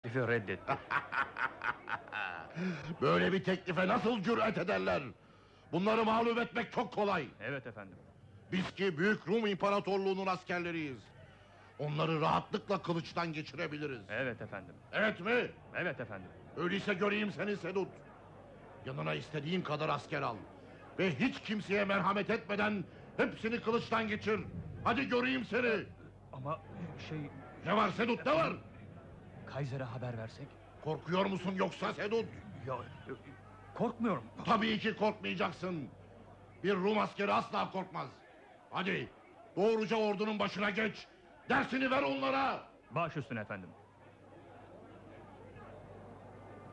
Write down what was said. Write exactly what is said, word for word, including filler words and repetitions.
teklifi reddetti. Böyle bir teklife nasıl cüret ederler? Bunları mağlup etmek çok kolay. Evet efendim. Biz ki Büyük Rum İmparatorluğu'nun askerleriyiz. Onları rahatlıkla kılıçtan geçirebiliriz. Evet efendim. Evet mi? Evet efendim. Öyleyse göreyim seni Sedut. Yanına istediğin kadar asker al. Ve hiç kimseye merhamet etmeden hepsini kılıçtan geçir. Hadi göreyim seni. Ama şey... Ne var Sedut, ne var? Kaiser'e haber versek? Korkuyor musun yoksa Sedut? Yok, korkmuyorum. Tabii ki korkmayacaksın. Bir Rum askeri asla korkmaz. Hadi doğruca ordunun başına geç. Dersini ver onlara. Baş üstüne efendim.